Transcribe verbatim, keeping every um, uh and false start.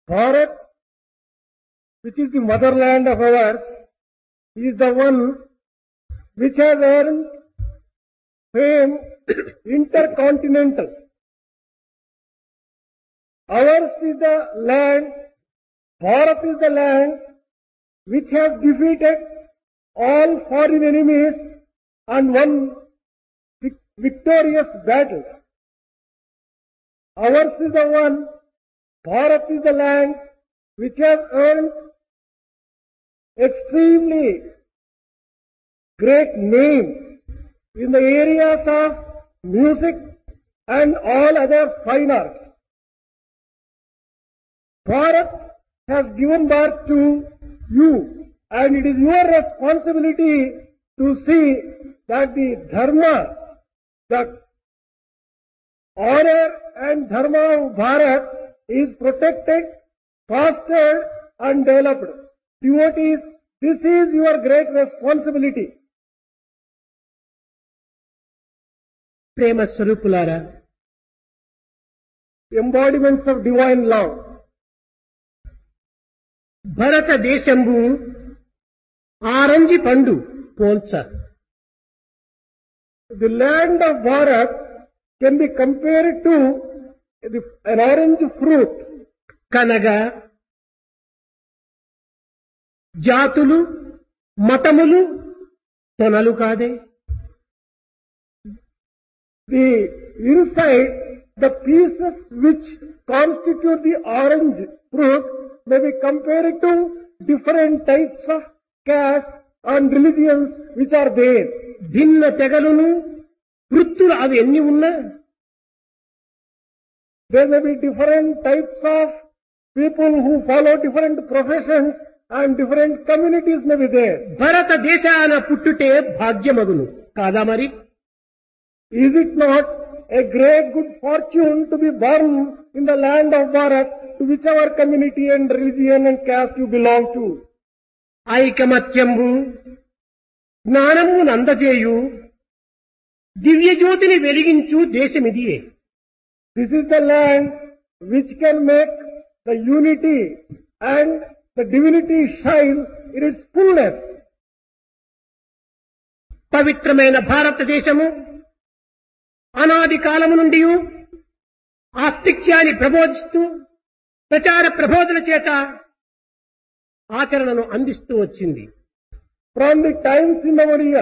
Bharat, which is the motherland of ours, is the one which has earned fame intercontinental. Ours is the land, Bharat is the land which has defeated all foreign enemies and won vic- victorious battles. Ours is the one, Bharat is the land which has earned extremely great name in the areas of music and all other fine arts. Bharat has given birth to you, and it is your responsibility to see that the dharma, the honor and dharma of Bharat is protected, fostered and developed. Devotees, this is your great responsibility. ప్రేమ స్వరూపులారా, Embodiments of divine love. భారతదేశంబు orange పండు పోల్చ. The land of Bharat can be compared to the, an orange fruit. కనగా జాతులు మతములు తొనలు కాదే. The inside, the pieces which constitute the orange fruit may be compared to different types of castes and religions which are there. భిన్న తెగలును వృత్తులు అవి ఎన్ని ఉన్నా There may be different types of people who follow different professions and different communities may be there. భారతదేశాన పుట్టుటే భాగ్యమగును కాదా మరి? Is it not a great good fortune to be born in the land of Bharat, to whichever community and religion and caste you belong to? ఐకమత్యంబు జ్ఞానము నందజేయు దివ్య జ్యోతిని వెలిగించు దేశమిదియే. This is the land which can make the unity and the divinity shine in its fullness. పవిత్రమైన భారతదేశము అనాది కాలము నుండి ఆస్తిక్యాన్ని ప్రబోధిస్తూ ప్రచార ప్రబోధన చేత ఆచరణను అందిస్తూ వచ్చింది. From the times immemorial,